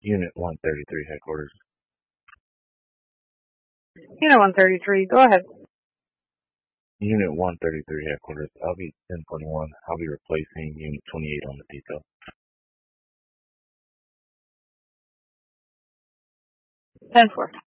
Unit 133 headquarters. Unit 133, go ahead. Unit 133 headquarters. I'll be 1021. I'll be replacing Unit 28 on the detail. 10-4.